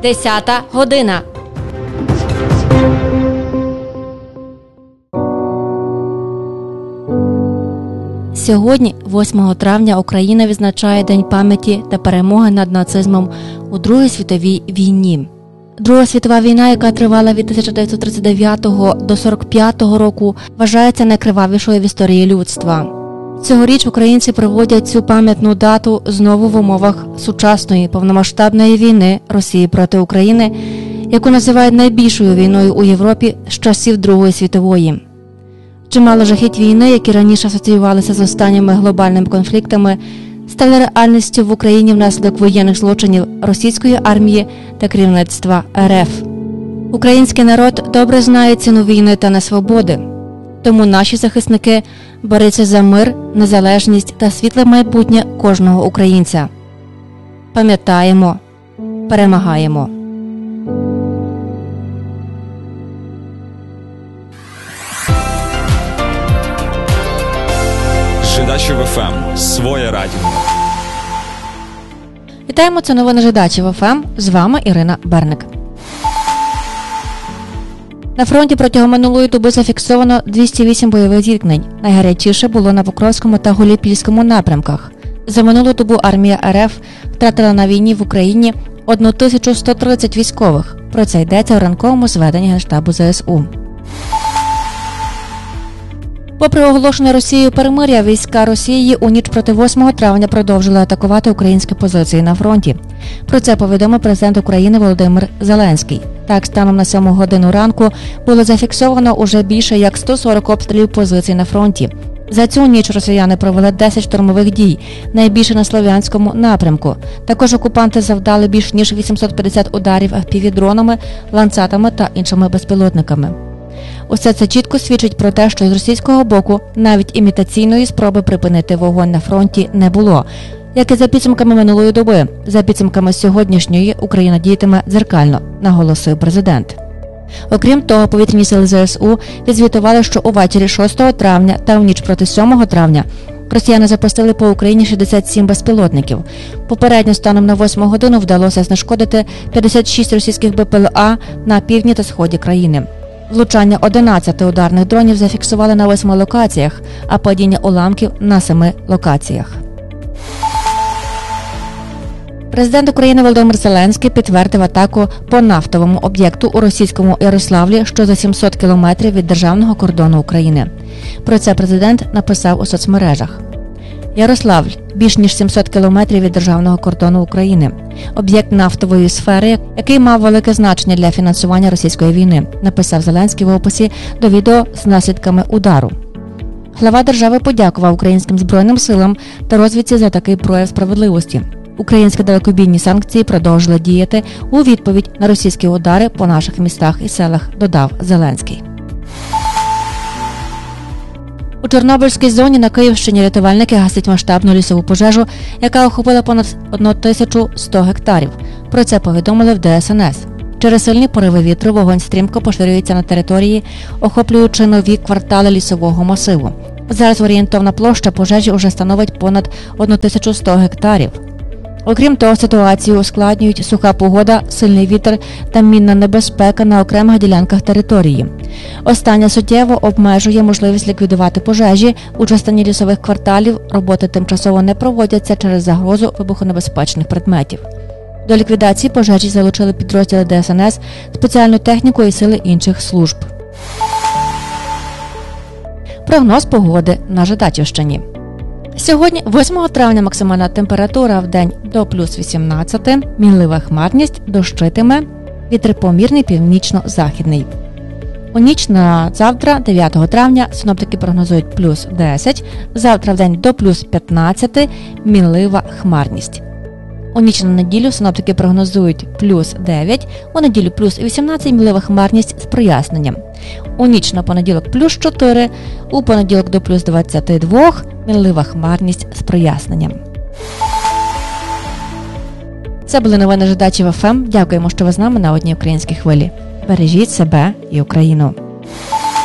10 година. Сьогодні, 8 травня, Україна відзначає День пам'яті та перемоги над нацизмом у Другій світовій війні. Друга світова війна, яка тривала від 1939 до 1945 року, вважається найкривавішою в історії людства. Цьогоріч українці проводять цю пам'ятну дату знову в умовах сучасної повномасштабної війни Росії проти України, яку називають найбільшою війною у Європі з часів Другої світової. Чимало жахіть війни, які раніше асоціювалися з останніми глобальними конфліктами, стали реальністю в Україні внаслідок воєнних злочинів російської армії та керівництва РФ. Український народ добре знає ціну війни та несвободи. Тому наші захисники борються за мир, незалежність та світле майбутнє кожного українця. Пам'ятаємо, перемагаємо. Жидачів ФМ. Своє радіо. Вітаємо, це новини Жидачів ФМ. З вами Ірина Берник. На фронті протягом минулої доби зафіксовано 208 бойових зіткнень. Найгарячіше було на Покровському та Гуляйпільському напрямках. За минулу добу армія РФ втратила на війні в Україні 1130 військових. Про це йдеться у ранковому зведенні Генштабу ЗСУ. Попри оголошене Росією перемир'я, війська Росії у ніч проти 8 травня продовжили атакувати українські позиції на фронті. Про це повідомив президент України Володимир Зеленський. Так, станом на 7 годину ранку було зафіксовано уже більше як 140 обстрілів позицій на фронті. За цю ніч росіяни провели 10 штурмових дій, найбільше на Слов'янському напрямку. Також окупанти завдали більш ніж 850 ударів FPV-дронами, ланцетами та іншими безпілотниками. Усе це чітко свідчить про те, що з російського боку навіть імітаційної спроби припинити вогонь на фронті не було. Як і за підсумками минулої доби, за підсумками сьогоднішньої Україна діятиме дзеркально, наголосив президент. Окрім того, повітряні сили ЗСУ відзвітували, що увечері 6 травня та в ніч проти 7 травня росіяни запустили по Україні 67 безпілотників. Попередньо станом на 8 годину вдалося знешкодити 56 російських БПЛА на півдні та сході країни. Влучання 11 ударних дронів зафіксували на 8 локаціях, а падіння уламків на 7 локаціях. Президент України Володимир Зеленський підтвердив атаку по нафтовому об'єкту у російському Ярославлі, що за 700 кілометрів від державного кордону України. Про це президент написав у соцмережах. Ярославль – більш ніж 700 кілометрів від державного кордону України. Об'єкт нафтової сфери, який мав велике значення для фінансування російської війни, написав Зеленський в описі до відео з наслідками удару. Глава держави подякував українським збройним силам та розвідці за такий прояв справедливості. Українські далекобійні санкції продовжили діяти у відповідь на російські удари по наших містах і селах, додав Зеленський. У Чорнобильській зоні на Київщині рятувальники гасять масштабну лісову пожежу, яка охопила понад 1100 гектарів. Про це повідомили в ДСНС. Через сильні пориви вітру вогонь стрімко поширюється на території, охоплюючи нові квартали лісового масиву. Зараз орієнтовна площа пожежі уже становить понад 1100 гектарів. Окрім того, ситуацію ускладнюють суха погода, сильний вітер та мінна небезпека на окремих ділянках території. Остання суттєво обмежує можливість ліквідувати пожежі. У частині лісових кварталів роботи тимчасово не проводяться через загрозу вибухонебезпечних предметів. До ліквідації пожежі залучили підрозділи ДСНС, спеціальну техніку і сили інших служб. Прогноз погоди на Жидачівщині. Сьогодні, 8 травня, максимальна температура в день до плюс 18, мінлива хмарність, дощитиме, вітер помірний північно-західний. У ніч на завтра, 9 травня, синоптики прогнозують плюс 10, завтра в день до плюс 15, мінлива хмарність. У ніч на неділю синоптики прогнозують плюс 9, у неділю плюс 18, мінлива хмарність з проясненням. У ніч на понеділок плюс 4, у понеділок до плюс 22, мінлива хмарність з проясненням. Це були новини Жидачів ФМ. Дякуємо, що ви з нами на одній українській хвилі. Бережіть себе і Україну.